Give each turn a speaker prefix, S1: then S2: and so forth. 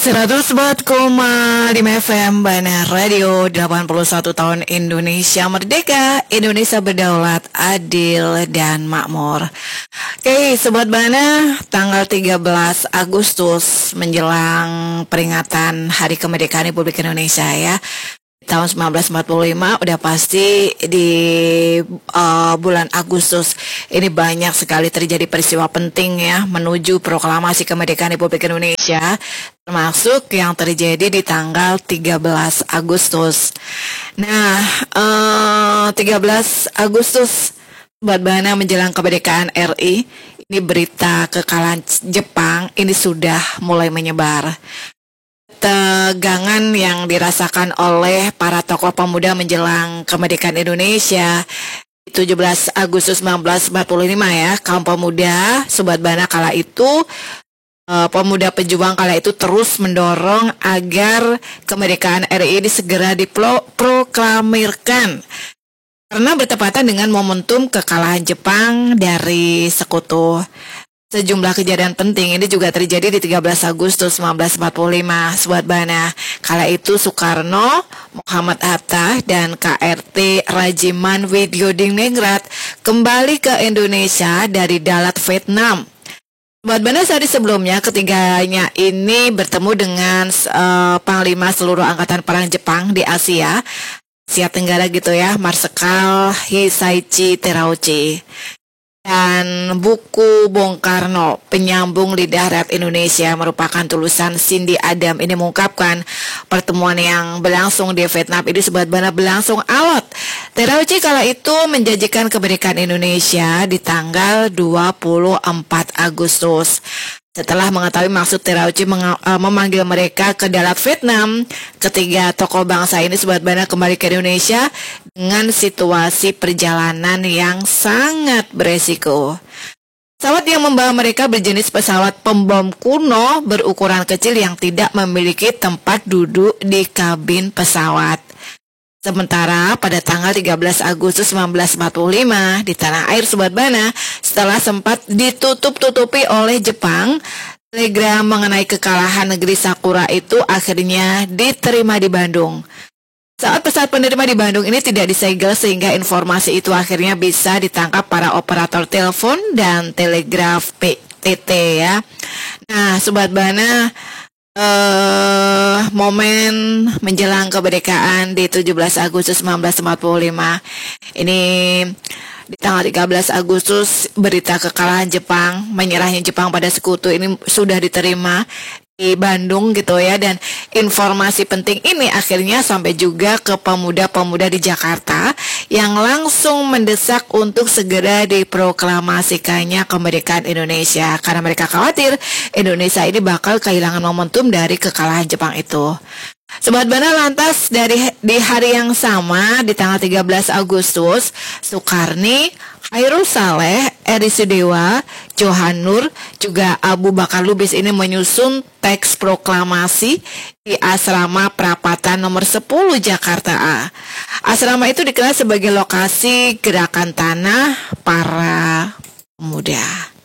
S1: 104,5 FM Bana Radio 81 tahun Indonesia Merdeka, Indonesia berdaulat, adil dan makmur. Oke, Sobat Bana, tanggal 13 Agustus menjelang peringatan Hari Kemerdekaan Republik Indonesia ya. Tahun 1945 udah pasti di bulan Agustus ini banyak sekali terjadi peristiwa penting ya menuju proklamasi kemerdekaan Republik Indonesia, termasuk yang terjadi di tanggal 13 Agustus. Nah, 13 Agustus buat Bana menjelang kemerdekaan RI, ini berita kekalahan Jepang ini sudah mulai menyebar. Tegangan yang dirasakan oleh para tokoh pemuda menjelang kemerdekaan Indonesia 17 Agustus 1945 ya, kaum pemuda Sobat Bana kala itu, pemuda pejuang kala itu terus mendorong agar kemerdekaan RI ini segera diproklamirkan karena bertepatan dengan momentum kekalahan Jepang dari sekutu. Sejumlah kejadian penting ini juga terjadi di 13 Agustus 1945, Sobat Bana. Kala itu Soekarno, Muhammad Hatta, dan KRT Rajiman Widyodiningrat kembali ke Indonesia dari Dalat, Vietnam. Sobat Bana, sehari sebelumnya ketiganya ini bertemu dengan Panglima seluruh angkatan perang Jepang di Asia Tenggara gitu ya, Marsikal Hisaichi Terauchi. Dan buku Bung Karno, Penyambung Lidah Rakyat Indonesia, merupakan tulisan Cindy Adam. Ini mengungkapkan pertemuan yang berlangsung di Vietnam ini Sobat Bana berlangsung alot. Terauchi kala itu menjanjikan kemerdekaan Indonesia di tanggal 24 Agustus. Setelah mengetahui maksud Terauchi memanggil mereka ke Dalat, Vietnam, ketiga tokoh bangsa ini Sobat Bana kembali ke Indonesia dengan situasi perjalanan yang sangat beresiko. Pesawat yang membawa mereka berjenis pesawat pembom kuno berukuran kecil yang tidak memiliki tempat duduk di kabin pesawat. Sementara pada tanggal 13 Agustus 1945 di tanah air Sobat Bana, setelah sempat ditutup-tutupi oleh Jepang, telegram mengenai kekalahan negeri Sakura itu akhirnya diterima di Bandung. Saat pesawat penerima di Bandung ini tidak disegel sehingga informasi itu akhirnya bisa ditangkap para operator telepon dan telegraf PTT ya. Nah, Sobat Bana, momen menjelang kemerdekaan di 17 Agustus 1945 ini di tanggal 13 Agustus berita kekalahan Jepang, menyerahnya Jepang pada sekutu ini sudah diterima di Bandung gitu ya, dan informasi penting ini akhirnya sampai juga ke pemuda-pemuda di Jakarta yang langsung mendesak untuk segera diproklamasikannya kemerdekaan Indonesia karena mereka khawatir Indonesia ini bakal kehilangan momentum dari kekalahan Jepang itu. Sobat Bana, lantas di hari yang sama di tanggal 13 Agustus, Soekarni, Hairul Saleh, Eri Sudewa, Johan Nur, juga Abu Bakar Lubis ini menyusun teks proklamasi di Asrama Prapatan nomor 10 Jakarta A. Asrama itu dikenal sebagai lokasi gerakan tanah para pemuda.